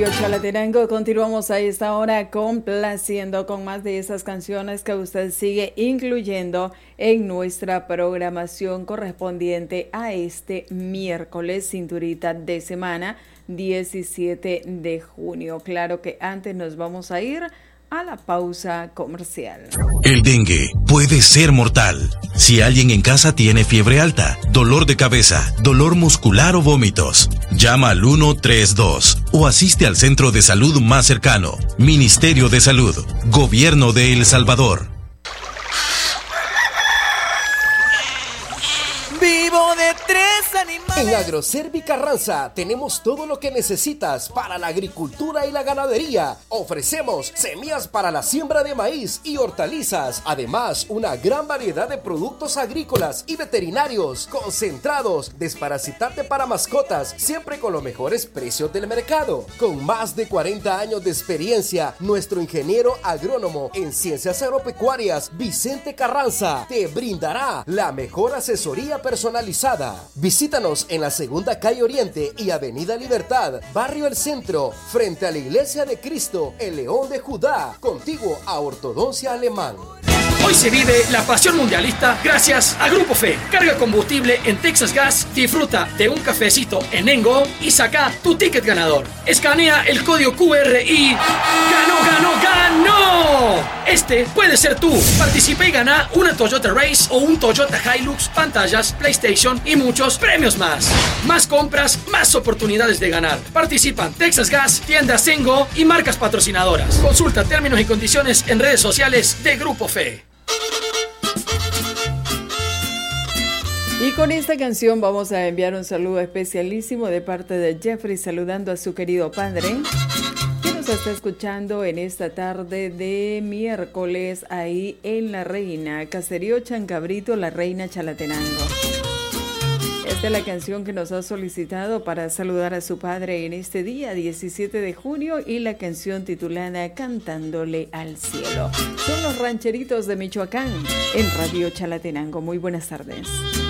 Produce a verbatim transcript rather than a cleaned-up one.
Chalatenango, continuamos a esta hora complaciendo con más de esas canciones que usted sigue incluyendo en nuestra programación correspondiente a este miércoles, cinturita de semana, diecisiete de junio. Claro que antes nos vamos a ir a la pausa comercial. El dengue puede ser mortal. Si alguien en casa tiene fiebre alta, dolor de cabeza, dolor muscular o vómitos, llama al uno tres dos o asiste al centro de salud más cercano. Ministerio de Salud, Gobierno de El Salvador. Vivo de tres animales. En Agroservi Carranza tenemos todo lo que necesitas para la agricultura y la ganadería. Ofrecemos semillas para la siembra de maíz y hortalizas. Además, una gran variedad de productos agrícolas y veterinarios, concentrados, desparasitante para mascotas, siempre con los mejores precios del mercado. Con más de cuarenta años de experiencia, nuestro ingeniero agrónomo en ciencias agropecuarias, Vicente Carranza, te brindará la mejor asesoría personalizada. Visítanos en la segunda calle Oriente y Avenida Libertad, Barrio El Centro, frente a la Iglesia de Cristo, el León de Judá, contiguo a Ortodoncia Alemán. Hoy se vive la pasión mundialista gracias a Grupo Fe. Carga combustible en Texas Gas, disfruta de un cafecito en Engo y saca tu ticket ganador. Escanea el código Q R y ¡ganó, ganó, ganó! Este puede ser tú. Participa y gana una Toyota Race o un Toyota Hilux, pantallas, PlayStation y muchos premios más. Más compras, más oportunidades de ganar. Participan Texas Gas, tiendas Engo y marcas patrocinadoras. Consulta términos y condiciones en redes sociales de Grupo Fe. Y con esta canción vamos a enviar un saludo especialísimo de parte de Jeffrey, saludando a su querido padre, que nos está escuchando en esta tarde de miércoles ahí en La Reina, Caserío Chancabrito, La Reina, Chalatenango. Esta es la canción que nos ha solicitado para saludar a su padre en este día, diecisiete de junio, y la canción titulada Cantándole al Cielo. Son los rancheritos de Michoacán en Radio Chalatenango. Muy buenas tardes.